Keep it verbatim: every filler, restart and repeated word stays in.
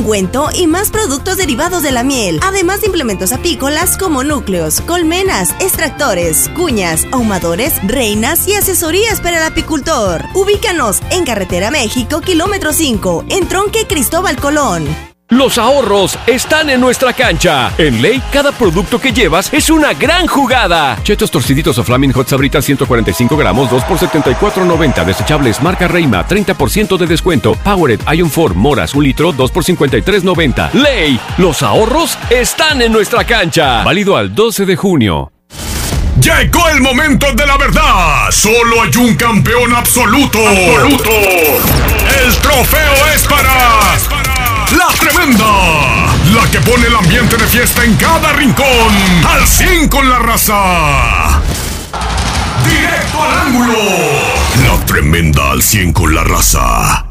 ungüento y más productos derivados de la miel, además de implementos apícolas como núcleos, colmenas, extractores, cuñas, ahumadores, reinas y asesorías para el apicultor. Ubícanos en Carretera México, kilómetro cinco, en Tronque Cristóbal Colón. Los ahorros están en nuestra cancha. En Ley, cada producto que llevas es una gran jugada. Chetos torciditos o Flaming Hot Sabritas ciento cuarenta y cinco gramos, dos por setenta y cuatro noventa. Desechables marca Reima, treinta por ciento de descuento. Powered Ion cuatro Moras, un litro, dos por cincuenta y tres noventa. Ley, los ahorros están en nuestra cancha. Válido al doce de junio. Llegó el momento de la verdad. Solo hay un campeón absoluto. Absoluto. El trofeo es para... Es para... La Tremenda, la que pone el ambiente de fiesta en cada rincón. Al cien con la raza. Directo al ángulo. La Tremenda al cien con la raza.